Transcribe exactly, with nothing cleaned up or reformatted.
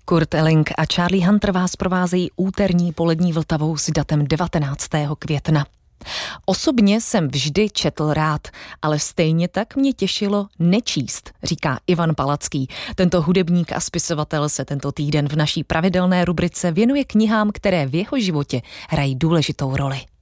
Kurt Elling a Charlie Hunter vás provázejí úterní polední Vltavou s datem devatenáctého května. Osobně jsem vždy četl rád, ale stejně tak mě těšilo nečíst, říká Ivan Palacký. Tento hudebník a spisovatel se tento týden v naší pravidelné rubrice věnuje knihám, které v jeho životě hrají důležitou roli.